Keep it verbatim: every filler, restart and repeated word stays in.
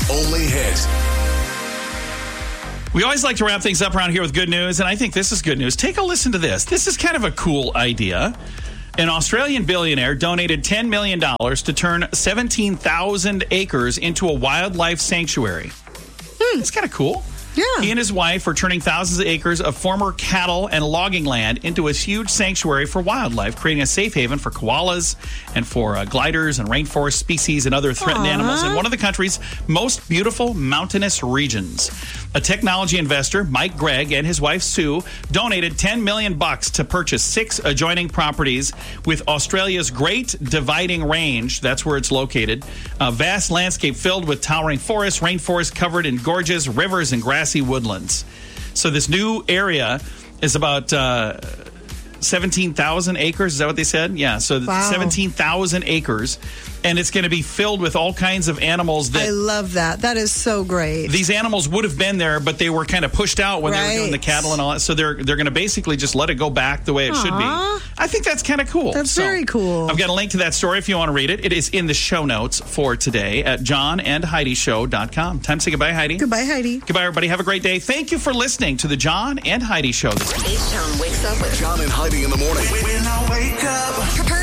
only hit. We always like to wrap things up around here with good news, and I think this is good news. Take a listen to this. This is kind of a cool idea. An Australian billionaire donated ten million dollars to turn seventeen thousand acres into a wildlife sanctuary. Hmm. That's kind of cool. Yeah. He and his wife are turning thousands of acres of former cattle and logging land into a huge sanctuary for wildlife, creating a safe haven for koalas and for uh, gliders and rainforest species and other threatened Aww. animals in one of the country's most beautiful mountainous regions. A technology investor, Mike Gregg, and his wife Sue donated ten million bucks to purchase six adjoining properties with Australia's Great Dividing Range. That's where it's located. A vast landscape filled with towering forests, rainforests covered in gorges, rivers, and grassy woodlands. So this new area is about uh, seventeen thousand acres. Is that what they said? Yeah, so Wow. seventeen thousand acres. And it's going to be filled with all kinds of animals that... I love that. That is so great. These animals would have been there, but they were kind of pushed out when they were doing the Right. cattle and all that. So they're they're going to basically just let it go back the way it should be. Aw. I think that's kind of cool. That's So, very cool. I've got a link to that story if you want to read it. It is in the show notes for today at john and heidi show dot com. Time to say goodbye, Heidi. Goodbye, Heidi. Goodbye, everybody. Have a great day. Thank you for listening to the John and Heidi Show this week. H-Town wakes up with John and Heidi in the morning. When I wake up.